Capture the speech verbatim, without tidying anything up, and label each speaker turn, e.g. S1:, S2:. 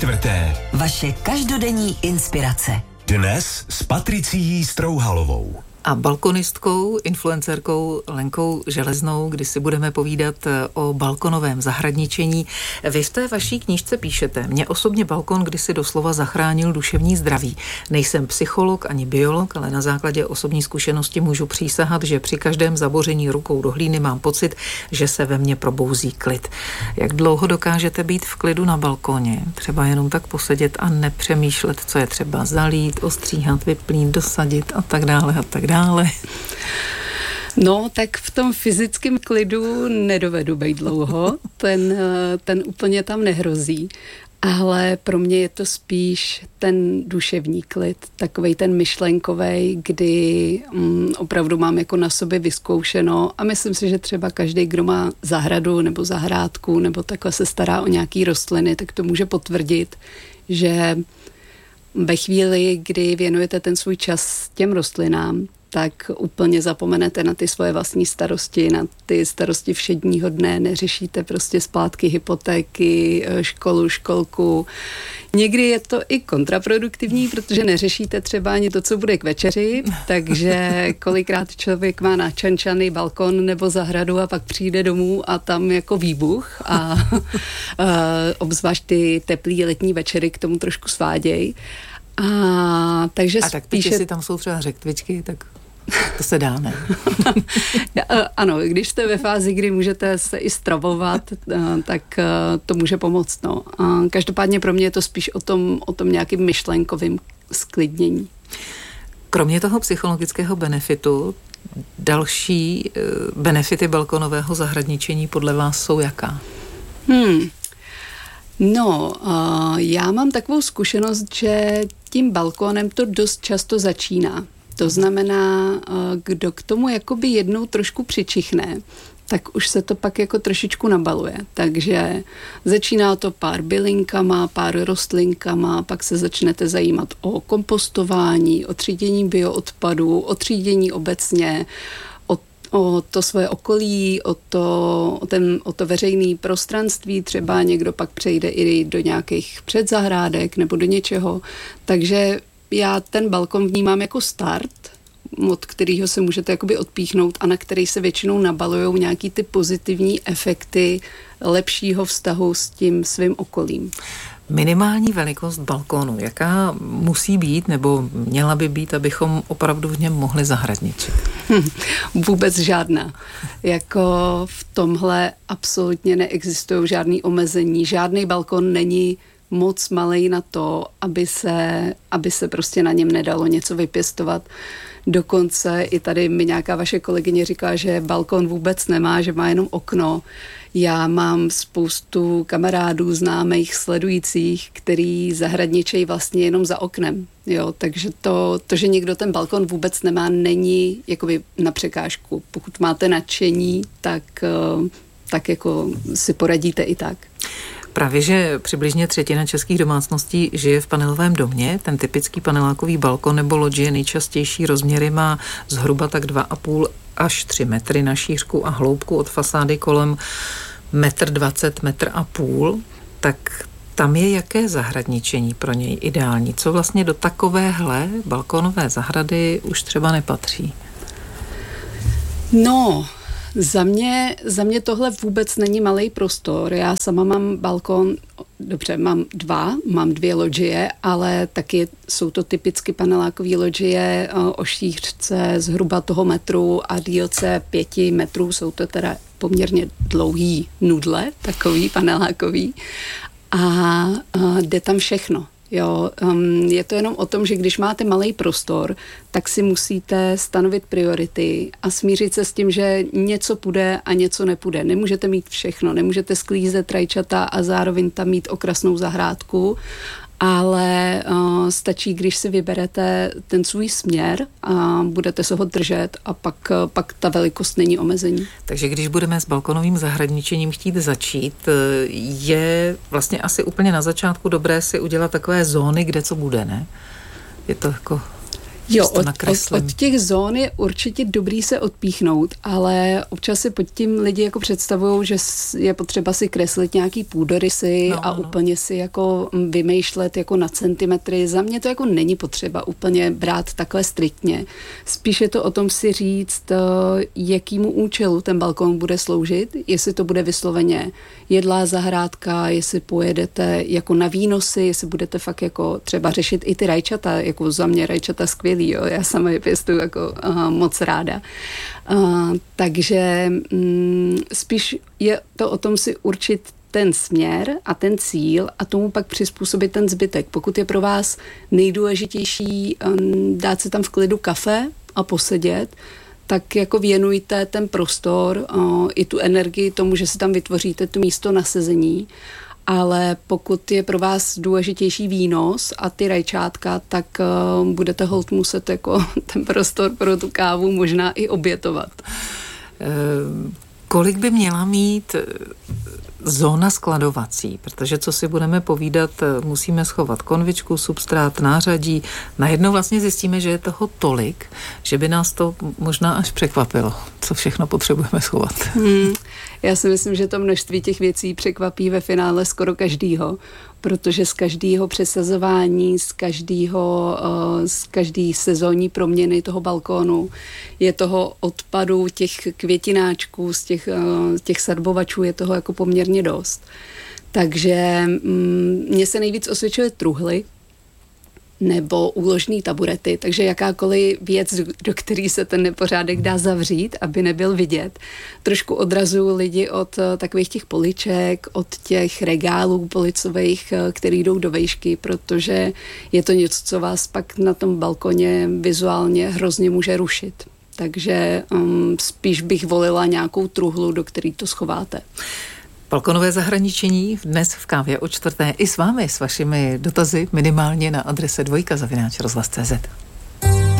S1: Čtvrté.
S2: Vaše každodenní inspirace.
S1: Dnes s Patricií Strouhalovou.
S3: A balkonistkou, influencerkou Lenkou Železnou, kdy si budeme povídat o balkonovém zahradničení. Vy v té vaší knížce píšete: mě osobně balkon kdysi doslova zachránil duševní zdraví. Nejsem psycholog ani biolog, ale na základě osobní zkušenosti můžu přísahat, že při každém zaboření rukou do hlíny mám pocit, že se ve mně probouzí klid. Jak dlouho dokážete být v klidu na balkoně? Třeba jenom tak posedět a nepřemýšlet, co je třeba zalít, ostříhat, vyplnit, dosadit a tak dále a tak dále. dále.
S4: No, tak v tom fyzickém klidu nedovedu být dlouho, ten, ten úplně tam nehrozí, ale pro mě je to spíš ten duševní klid, takovej ten myšlenkovej, kdy mm, opravdu mám jako na sobě vyzkoušeno a myslím si, že třeba každý, kdo má zahradu nebo zahrádku nebo takhle se stará o nějaký rostliny, tak to může potvrdit, že ve chvíli, kdy věnujete ten svůj čas těm rostlinám, tak úplně zapomenete na ty svoje vlastní starosti, na ty starosti všedního dne, neřešíte prostě splátky hypotéky, školu, školku. Někdy je to i kontraproduktivní, protože neřešíte třeba ani to, co bude k večeři, takže kolikrát člověk má načančaný balkon nebo zahradu a pak přijde domů a tam jako výbuch a, a obzvlášť ty teplý letní večery k tomu trošku sváděj. A, takže
S3: a tak
S4: spíše...
S3: si tam jsou třeba řektvičky, tak to se dá, ne?
S4: Ano, když jste ve fázi, kdy můžete se i stravovat, tak to může pomoct. No. A každopádně pro mě je to spíš o tom, o tom nějakým myšlenkovým sklidnění. Kromě toho psychologického benefitu, další benefity balkonového zahradničení podle vás jsou jaká? Hmm. No, uh, já mám takovou zkušenost, že tím balkónem to dost často začíná. To znamená, uh, kdo k tomu jakoby jednou trošku přičichne, tak už se to pak jako trošičku nabaluje. Takže začíná to pár bylinkama, pár rostlinkama, pak se začnete zajímat o kompostování, o třídění bioodpadů, o třídění obecně, o to svoje okolí, o to, o, ten, o to veřejné prostranství, třeba někdo pak přejde i do nějakých předzahrádek nebo do něčeho. Takže já ten balkon vnímám jako start, od kterého se můžete jakoby odpíchnout a na který se většinou nabalujou nějaký ty pozitivní efekty lepšího vztahu s tím svým okolím.
S3: Minimální velikost balkónu, jaká musí být nebo měla by být, abychom opravdu v něm mohli zahradničit?
S4: Hm, vůbec žádná. Jako v tomhle absolutně neexistují žádný omezení. Žádný balkon není moc malej na to, aby se, aby se prostě na něm nedalo něco vypěstovat. Dokonce i tady mi nějaká vaše kolegyně říká, že balkon vůbec nemá, že má jenom okno. Já mám spoustu kamarádů, známých, sledujících, který zahradničejí vlastně jenom za oknem. Jo, takže to, to, že někdo ten balkon vůbec nemá, není jakoby na překážku. Pokud máte nadšení, tak, tak jako si poradíte i tak.
S3: Právě, že přibližně třetina českých domácností žije v panelovém domě. Ten typický panelákový balkon nebo lodžie nejčastější rozměry má zhruba tak dva a půl až tři metry na šířku a hloubku od fasády kolem metr dvacet, metr a půl. Tak tam je jaké zahradničení pro něj ideální? Co vlastně do takovéhle balkonové zahrady už třeba nepatří?
S4: No... Za mě, za mě tohle vůbec není malý prostor. Já sama mám balkon, dobře, mám dva, mám dvě lodžie, ale taky jsou to typicky panelákové lodžie o šířce zhruba toho metru a dílce pěti metrů. Jsou to teda poměrně dlouhý nudle, takový panelákový. A, a jde tam všechno. Jo, um, je to jenom o tom, že když máte malý prostor, tak si musíte stanovit priority a smířit se s tím, že něco půjde a něco nepůjde. Nemůžete mít všechno, nemůžete sklízet rajčata a zároveň tam mít okrasnou zahrádku, ale uh, stačí, když si vyberete ten svůj směr a budete se ho držet a pak, uh, pak ta velikost není omezení.
S3: Takže když budeme s balkonovým zahradničením chtít začít, je vlastně asi úplně na začátku dobré si udělat takové zóny, kde co bude, ne? Je to jako...
S4: Jo, od, od, od těch zón je určitě dobrý se odpíchnout, ale občas si pod tím lidi jako představují, že je potřeba si kreslit nějaký půdorysy no, a no. úplně si jako vymýšlet jako na centimetry. Za mě to jako není potřeba úplně brát takhle striktně. Spíš je to o tom si říct, jakýmu účelu ten balkon bude sloužit, jestli to bude vysloveně jedlá zahrádka, jestli pojedete jako na výnosy, jestli budete fakt jako třeba řešit i ty rajčata, jako za mě rajčata skvělý, jo, já sama je pěstuju jako uh, moc ráda. Uh, takže um, spíš je to o tom si určit ten směr a ten cíl a tomu pak přizpůsobit ten zbytek. Pokud je pro vás nejdůležitější um, dát si tam v klidu kafe a posedět, tak jako věnujte ten prostor uh, i tu energii tomu, že si tam vytvoříte tu místo na sezení. Ale pokud je pro vás důležitější výnos a ty rajčátka, tak uh, budete holt muset jako ten prostor pro tu kávu možná i obětovat.
S3: E, kolik by měla mít zóna skladovací? Protože co si budeme povídat, musíme schovat konvičku, substrát, nářadí. Najednou vlastně zjistíme, že je toho tolik, že by nás to možná až překvapilo, co všechno potřebujeme schovat.
S4: Hmm. Já si myslím, že to množství těch věcí překvapí ve finále skoro každýho, protože z každého přesazování, z každého, z každý sezónní proměny toho balkónu je toho odpadu těch květináčků, z těch, těch sadbovačů je toho jako poměrně dost. Takže mně se nejvíc osvědčily truhly nebo úložný taburety, takže jakákoliv věc, do který se ten nepořádek dá zavřít, aby nebyl vidět. Trošku odrazuju lidi od takových těch poliček, od těch regálů policových, který jdou do vejšky, protože je to něco, co vás pak na tom balkoně vizuálně hrozně může rušit. Takže um, spíš bych volila nějakou truhlu, do který to schováte.
S3: Balkonové zahraničení dnes v kávě o čtvrté i s vámi, s vašimi dotazy minimálně na adrese dvojka zavináč rozhlas tečka cé zet.